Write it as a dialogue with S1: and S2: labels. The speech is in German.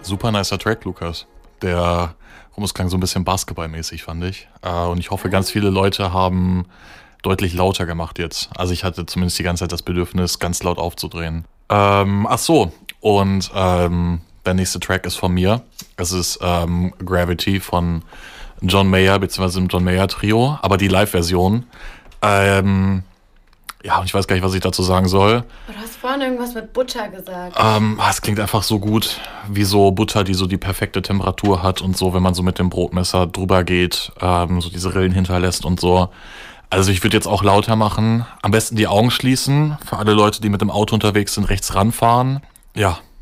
S1: Super nicer Track, Lukas. Der Rumus klang so ein bisschen basketballmäßig, fand ich. Und ich hoffe, ganz viele Leute haben deutlich lauter gemacht jetzt. Also ich hatte zumindest die ganze Zeit das Bedürfnis, ganz laut aufzudrehen. Ach so, und der nächste Track ist von mir. Es ist Gravity von John Mayer, beziehungsweise im John Mayer Trio, aber die Live-Version. Ja, und ich weiß gar nicht, was ich dazu sagen soll.
S2: Du hast vorhin irgendwas mit Butter gesagt.
S1: Es klingt einfach so gut, wie so Butter, die so die perfekte Temperatur hat und so, wenn man so mit dem Brotmesser drüber geht, so diese Rillen hinterlässt und so. Also ich würde jetzt auch lauter machen. Am besten die Augen schließen, für alle Leute, die mit dem Auto unterwegs sind, rechts ranfahren. Ja,